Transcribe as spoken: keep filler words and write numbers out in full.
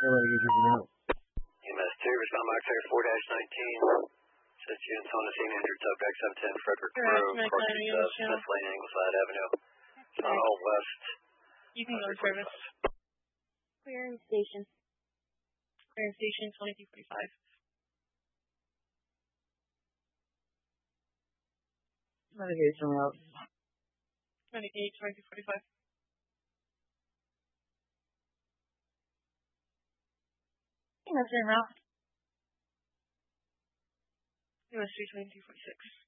Everybody get you out. E M S two, respond Mike Fair four nineteen. Says units on the scene, Andrew Tugback seven ten, Frederick Road, Parkers of Smith Lane, Ingleside Avenue. Tunnel West. You can go to service. Clearing station. Clearing station, twenty-two forty-five. Navigation route. twenty-eight, twenty-two forty-five. That's in route. U S three twenty-two forty-six.